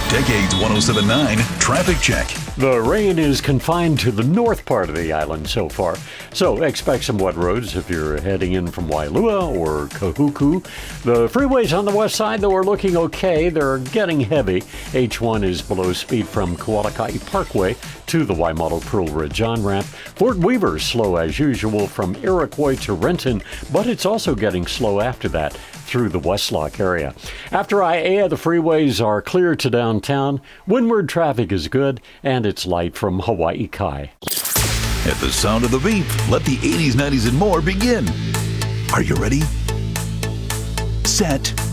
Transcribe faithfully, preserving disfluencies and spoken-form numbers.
Decades one oh seven point nine Traffic Check. The rain is confined to the north part of the island so far, so expect some wet roads if you're heading in from Wailua or Kahuku. The freeways on the west side, though, are looking okay. They're getting heavy. H one is below speed from Kualakai Parkway to the Waimalo Pearl Ridge on-ramp. Fort Weaver slow as usual from Iroquois to Renton, but it's also getting slow after that through the Westlock area. After Aiea, the freeways are clear to downtown. Windward traffic is good, and it's light from Hawaii Kai. At the sound of the beep, let the eighties, nineties, and more begin. Are you ready? Set.